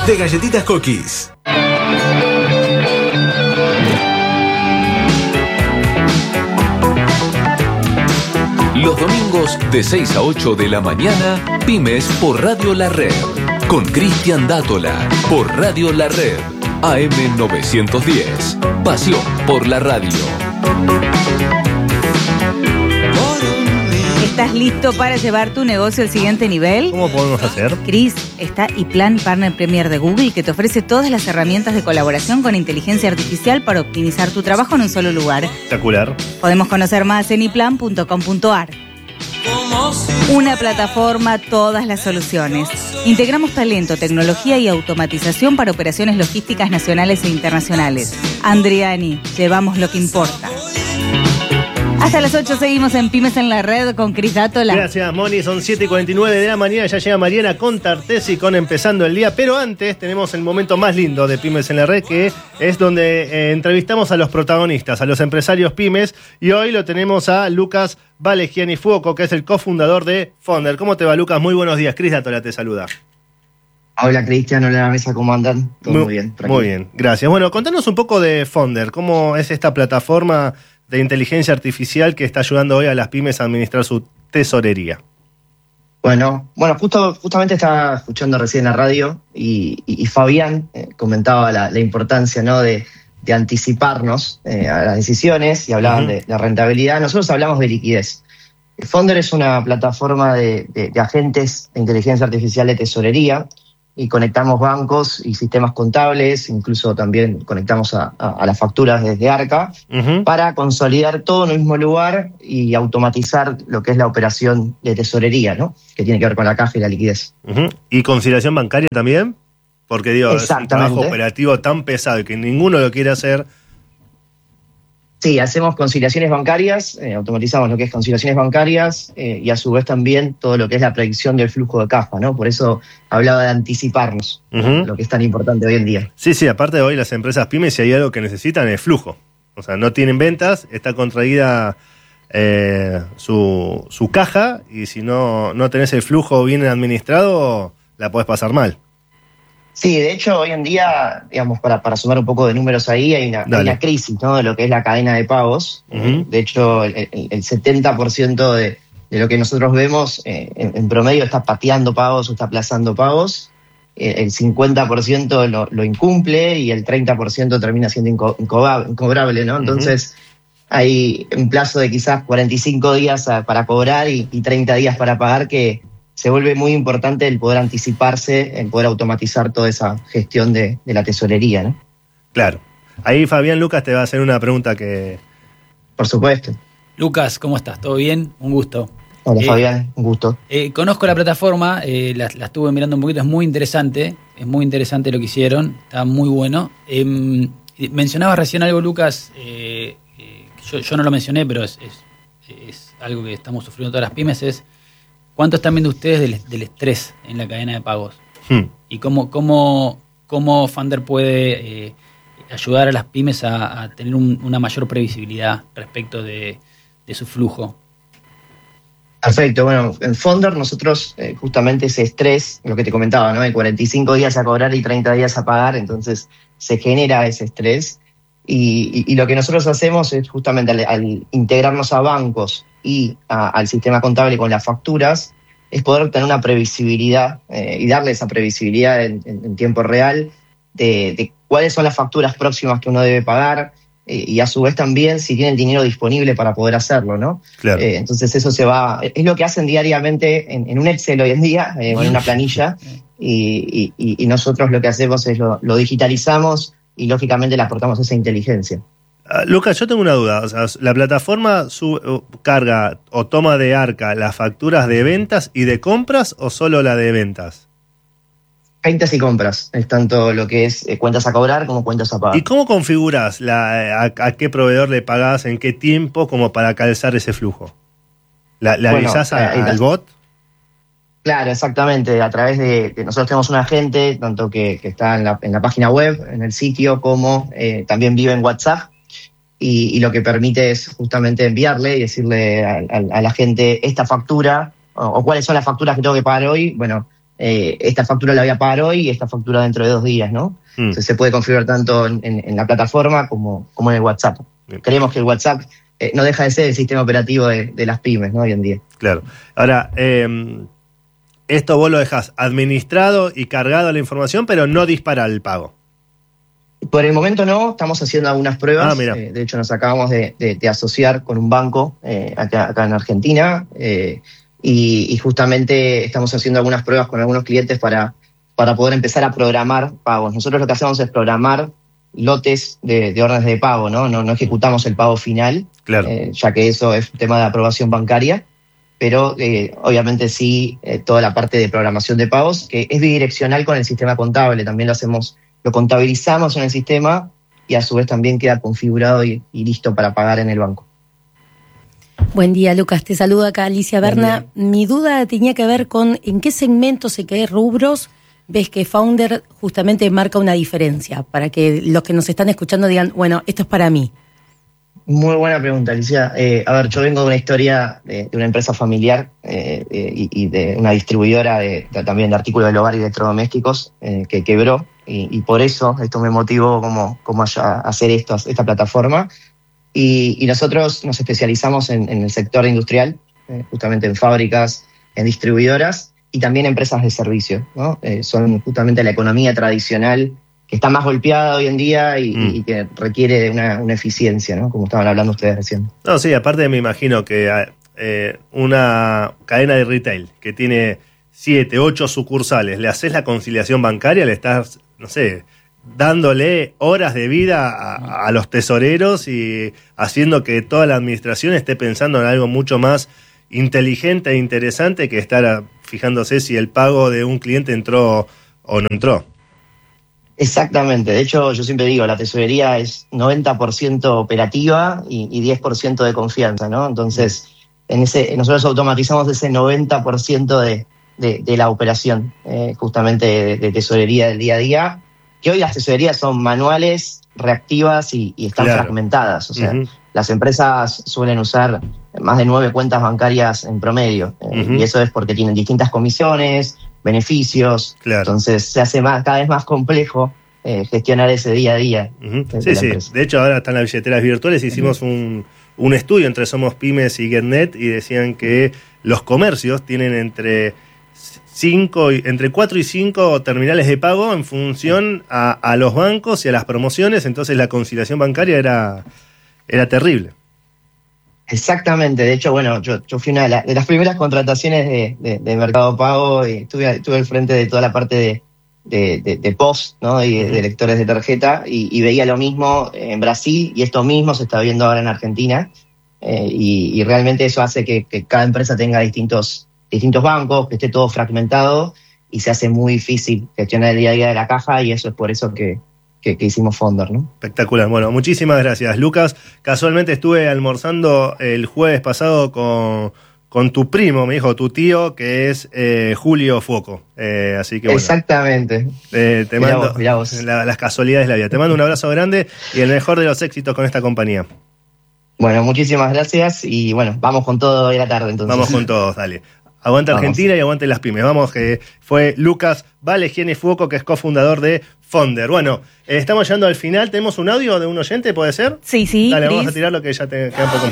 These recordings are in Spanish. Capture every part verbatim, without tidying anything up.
de Galletitas Cookies. Los domingos de seis a ocho de la mañana, Pymes por Radio La Red. Con Cristian Dátola, por Radio La Red. A M novecientos diez. Pasión por la radio. ¿Estás listo para llevar tu negocio al siguiente nivel? ¿Cómo podemos hacer? Cris, está iPlan Partner Premier de Google, que te ofrece todas las herramientas de colaboración con inteligencia artificial para optimizar tu trabajo en un solo lugar. Espectacular. Podemos conocer más en i plan punto com punto a r. Una plataforma, todas las soluciones. Integramos talento, tecnología y automatización para operaciones logísticas nacionales e internacionales. Andriani, llevamos lo que importa. Hasta las ocho seguimos en Pymes en la Red con Cris Dátola. Gracias, Moni. Son siete y cuarenta y nueve de la mañana. Ya llega Mariana con Tartesi con Empezando el Día. Pero antes tenemos el momento más lindo de Pymes en la Red, que es donde eh, entrevistamos a los protagonistas, a los empresarios Pymes. Y hoy lo tenemos a Lucas Valegiani Fuoco, que es el cofundador de Fonder. ¿Cómo te va, Lucas? Muy buenos días. Cris Dátola te saluda. Hola, Cristian. Hola, la mesa. ¿Cómo andan? Todo muy, muy bien. Muy bien, gracias. Bueno, contanos un poco de Fonder. ¿Cómo es esta plataforma de inteligencia artificial que está ayudando hoy a las pymes a administrar su tesorería? Bueno, bueno, justo, justamente estaba escuchando recién la radio y, y, y Fabián eh, comentaba la, la importancia, ¿no?, de, de anticiparnos eh, a las decisiones y hablaban uh-huh. de, de rentabilidad. Nosotros hablamos de liquidez. Fonder es una plataforma de, de, de agentes de inteligencia artificial de tesorería y conectamos bancos y sistemas contables, incluso también conectamos a, a, a las facturas desde Arca, uh-huh. para consolidar todo en el mismo lugar y automatizar lo que es la operación de tesorería, ¿no?, que tiene que ver con la caja y la liquidez. Uh-huh. ¿Y conciliación bancaria también? Porque digo, es un trabajo operativo tan pesado que ninguno lo quiere hacer. Sí, hacemos conciliaciones bancarias, eh, automatizamos lo que es conciliaciones bancarias eh, y a su vez también todo lo que es la predicción del flujo de caja, ¿no? Por eso hablaba de anticiparnos, uh-huh. lo que es tan importante hoy en día. Sí, sí, aparte de hoy las empresas pymes, si hay algo que necesitan es flujo. O sea, no tienen ventas, está contraída eh, su, su caja y si no, no tenés el flujo bien administrado, la podés pasar mal. Sí, de hecho, hoy en día, digamos, para, para sumar un poco de números ahí, hay una, hay una crisis, ¿no?, de lo que es la cadena de pagos. Uh-huh. De hecho, el, el, el setenta por ciento de, de lo que nosotros vemos eh, en, en promedio está pateando pagos o está aplazando pagos. Eh, el cincuenta por ciento lo, lo incumple y el treinta por ciento termina siendo inco, incobrable, incobrable, ¿no? Entonces, uh-huh. hay un plazo de quizás cuarenta y cinco días a, para cobrar y, y treinta días para pagar, que se vuelve muy importante el poder anticiparse, el poder automatizar toda esa gestión de, de la tesorería, ¿no? Claro. Ahí Fabián Lucas te va a hacer una pregunta que... Por supuesto. Lucas, ¿cómo estás? ¿Todo bien? Un gusto. Hola, eh, Fabián, un gusto. Eh, conozco la plataforma, eh, la, la estuve mirando un poquito, es muy interesante, es muy interesante lo que hicieron, está muy bueno. Eh, mencionabas recién algo, Lucas, eh, eh, yo, yo no lo mencioné, pero es, es, es algo que estamos sufriendo todas las pymes, es ¿cuánto están viendo ustedes del, del estrés en la cadena de pagos? Hmm. ¿Y cómo, cómo, cómo Fonder puede eh, ayudar a las pymes a, a tener un, una mayor previsibilidad respecto de, de su flujo? Perfecto. Bueno, en Fonder nosotros eh, justamente ese estrés, lo que te comentaba, ¿no?, hay cuarenta y cinco días a cobrar y treinta días a pagar, entonces se genera ese estrés. Y, y, y lo que nosotros hacemos es justamente al, al integrarnos a bancos y a, al sistema contable con las facturas, es poder tener una previsibilidad eh, y darle esa previsibilidad en, en, en tiempo real de, de cuáles son las facturas próximas que uno debe pagar eh, y a su vez también si tiene el dinero disponible para poder hacerlo, ¿no? Claro. Eh, entonces eso se va, es lo que hacen diariamente en, en un Excel hoy en día, eh, o en una planilla, y, y, y nosotros lo que hacemos es lo, lo digitalizamos y lógicamente le aportamos esa inteligencia. Uh, Lucas, yo tengo una duda. O sea, ¿la plataforma sub, uh, carga o toma de Arca las facturas de ventas y de compras o solo la de ventas? Ventas y compras. Es tanto lo que es eh, cuentas a cobrar como cuentas a pagar. ¿Y cómo configuras la, a, a qué proveedor le pagás, en qué tiempo, como para calzar ese flujo? ¿La, ¿Le bueno, avisás a, eh, al bot? Claro, exactamente. A través de, de nosotros tenemos un agente, tanto que, que está en la, en la página web, en el sitio, como eh, también vive en WhatsApp. Y, y lo que permite es justamente enviarle y decirle a, a, a la gente esta factura, o, o cuáles son las facturas que tengo que pagar hoy. Bueno, eh, esta factura la voy a pagar hoy y esta factura dentro de dos días, ¿no? Mm. Entonces se puede configurar tanto en, en, en la plataforma como, como en el WhatsApp. Bien. Creemos que el WhatsApp eh, no deja de ser el sistema operativo de, de las pymes, ¿no? Hoy en día. Claro. Ahora, eh, esto vos lo dejás administrado y cargado la información, pero no dispara el pago. Por el momento no, estamos haciendo algunas pruebas. Ah, eh, de hecho, nos acabamos de, de, de asociar con un banco eh, acá, acá en Argentina eh, y, y justamente estamos haciendo algunas pruebas con algunos clientes para, para poder empezar a programar pagos. Nosotros lo que hacemos es programar lotes de, de órdenes de pago, ¿no? No, no ejecutamos el pago final, claro. eh, ya que eso es un tema de aprobación bancaria, pero eh, obviamente sí eh, toda la parte de programación de pagos, que es bidireccional con el sistema contable, también lo hacemos. Lo contabilizamos en el sistema y a su vez también queda configurado y, y listo para pagar en el banco. Buen día, Lucas. Te saluda acá Alicia Berna. Mi duda tenía que ver con en qué segmentos, en qué rubros ves que Founder justamente marca una diferencia para que los que nos están escuchando digan, bueno, esto es para mí. Muy buena pregunta, Alicia. Eh, a ver, yo vengo de una historia de, de una empresa familiar eh, eh, y, y de una distribuidora de, de, también de artículos del hogar y electrodomésticos eh, que quebró y, y por eso esto me motivó como, como a hacer esto, esta plataforma. Y, y nosotros nos especializamos en, en el sector industrial, eh, justamente en fábricas, en distribuidoras y también empresas de servicio, ¿no? Eh, son justamente la economía tradicional que está más golpeada hoy en día y, mm. y que requiere de una, una eficiencia, ¿no? Como estaban hablando ustedes recién. No, sí, aparte me imagino que eh, una cadena de retail que tiene siete, ocho sucursales, le haces la conciliación bancaria, le estás, no sé, dándole horas de vida a, a los tesoreros y haciendo que toda la administración esté pensando en algo mucho más inteligente e interesante que estar fijándose si el pago de un cliente entró o no entró. Exactamente, de hecho yo siempre digo, la tesorería es noventa por ciento operativa y, y diez por ciento de confianza, ¿no? Entonces, en ese, nosotros automatizamos ese noventa por ciento de, de, de la operación, eh, justamente de, de tesorería del día a día, que hoy las tesorerías son manuales, reactivas y, y están claro. fragmentadas, o sea, uh-huh. las empresas suelen usar más de nueve cuentas bancarias en promedio, eh, uh-huh. y eso es porque tienen distintas comisiones, beneficios, claro. entonces se hace más, cada vez más complejo eh, gestionar ese día a día. Uh-huh. De, sí, de sí, empresa. De hecho ahora están las billeteras virtuales, hicimos uh-huh. un, un estudio entre Somos Pymes y GetNet y decían que los comercios tienen entre cinco, entre cuatro y cinco terminales de pago en función a, a los bancos y a las promociones, entonces la conciliación bancaria era, era terrible. Exactamente, de hecho, bueno, yo, yo fui una de, la, de las primeras contrataciones de, de, de Mercado Pago y estuve, estuve al frente de toda la parte de, de, de, de post, ¿no? Y de, de lectores de tarjeta y, y veía lo mismo en Brasil y esto mismo se está viendo ahora en Argentina eh, y, y realmente eso hace que, que cada empresa tenga distintos, distintos bancos, que esté todo fragmentado y se hace muy difícil gestionar el día a día de la caja y eso es por eso que Que, que hicimos Founder, ¿no? Espectacular. Bueno, muchísimas gracias, Lucas. Casualmente estuve almorzando el jueves pasado con, con tu primo, me dijo, tu tío, que es eh, Julio Fuoco. Eh, así que bueno. Exactamente. Eh, te mirá mando vos, mirá vos. La, las casualidades de la vida. Te mando un abrazo grande y el mejor de los éxitos con esta compañía. Bueno, muchísimas gracias y bueno, vamos con todo hoy a la tarde entonces. Vamos con todos, dale. Aguante Argentina y aguante las pymes. Vamos, que fue Lucas Valegiene Fuoco, que es cofundador de Founder. Bueno, eh, estamos llegando al final. ¿Tenemos un audio de un oyente, puede ser? Sí, sí. Dale, Chris. Vamos a tirarlo que ya te quedan pocos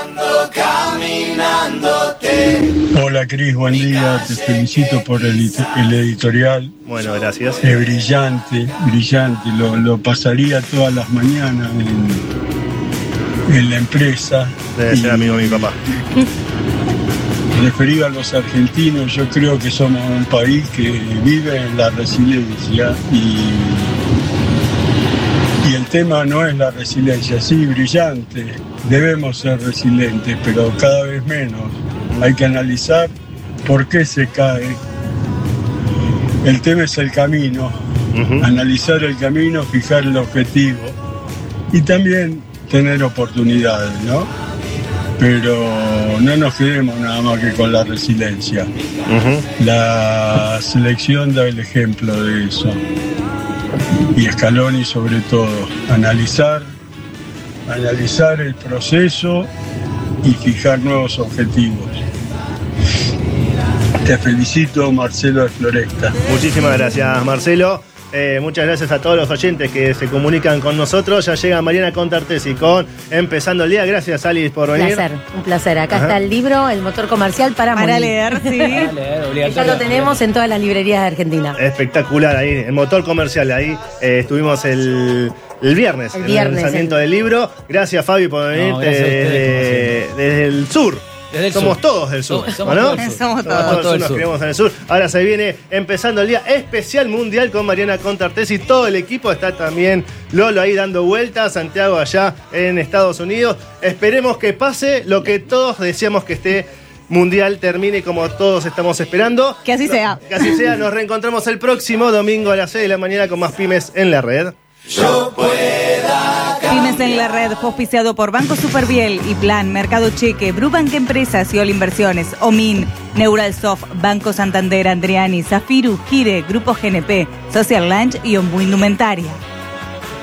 minutos. Hola, Cris, buen día. Te felicito por el, el editorial. Bueno, gracias. Es brillante, brillante. Lo, lo pasaría todas las mañanas en, en la empresa. Debe ser amigo de mi papá. Referido a los argentinos, yo creo que somos un país que vive en la resiliencia y, y el tema no es la resiliencia, sí, brillante, debemos ser resilientes, pero cada vez menos. Hay que analizar por qué se cae. El tema es el camino, uh-huh. analizar el camino, fijar el objetivo y también tener oportunidades, ¿no? Pero no nos quedemos nada más que con la resiliencia. Uh-huh. La selección da el ejemplo de eso. Y Scaloni sobre todo. Analizar, analizar el proceso y fijar nuevos objetivos. Te felicito, Marcelo de Floresta. Muchísimas gracias, Marcelo. Eh, muchas gracias a todos los oyentes que se comunican con nosotros. Ya llega Mariana Contartesi con Empezando el Día. Gracias, Alice, por venir. Un placer, un placer. Acá Ajá. está el libro, El motor comercial para, Para morir. leer, sí. Para leer, obligatorio. Ya lo tenemos en todas las librerías de Argentina. Espectacular ahí, el motor comercial. Ahí eh, estuvimos el, el viernes, El en viernes, el lanzamiento el- del libro. Gracias, Fabi, por venir No, gracias a ustedes, desde, como desde el sur. Desde el Somos sur. todos del sur, Somos ¿o no? todos del sur. Somos todos. Somos todo todos el nos sur. criamos en el sur. Ahora se viene empezando el día especial mundial con Mariana Contartesi. Todo el equipo está también, Lolo ahí dando vueltas, Santiago allá en Estados Unidos. Esperemos que pase lo que todos deseamos que esté mundial, termine como todos estamos esperando. Que así sea. Que así sea. Nos reencontramos el próximo domingo a las seis de la mañana con más Pymes en la Red. Pymes en la Red, fue auspiciado por Banco Superviel y Plan, Mercado Cheque, Brubank Empresas y Ol Inversiones, Omin, Neuralsoft, Banco Santander, Andriani, Zafiru, Gire, Grupo G N P, Social Lunch y Ombu Indumentaria.